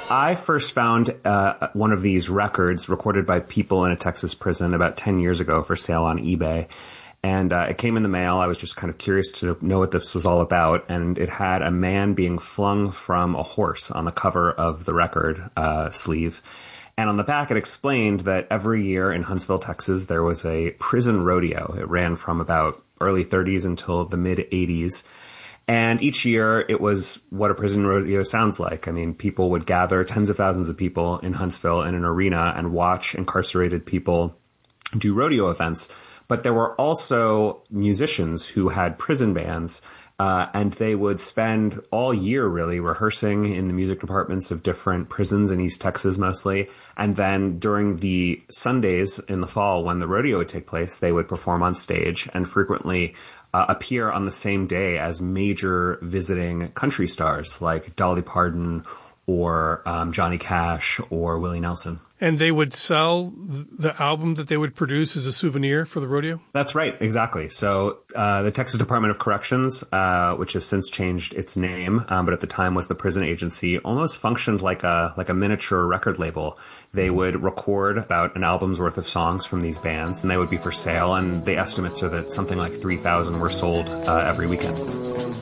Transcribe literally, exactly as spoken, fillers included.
I first found uh, one of these records recorded by people in a Texas prison about ten years ago for sale on eBay. And uh, it came in the mail. I was just kind of curious to know what this was all about. And it had a man being flung from a horse on the cover of the record uh, sleeve. And on the back, it explained that every year in Huntsville, Texas, there was a prison rodeo. It ran from about early thirties until the mid eighties. And each year, it was what a prison rodeo sounds like. I mean, people would gather, tens of thousands of people in Huntsville in an arena and watch incarcerated people do rodeo events. But there were also musicians who had prison bands, uh, and they would spend all year really rehearsing in the music departments of different prisons in East Texas mostly. And then during the Sundays in the fall when the rodeo would take place, they would perform on stage and frequently uh, appear on the same day as major visiting country stars like Dolly Parton or um, Johnny Cash or Willie Nelson. And they would sell the album that they would produce as a souvenir for the rodeo? That's right, exactly. So uh, the Texas Department of Corrections, uh, which has since changed its name, um, but at the time was the prison agency, almost functioned like a like a miniature record label. They would record about an album's worth of songs from these bands, and they would be for sale, and the estimates are that something like three thousand were sold uh, every weekend.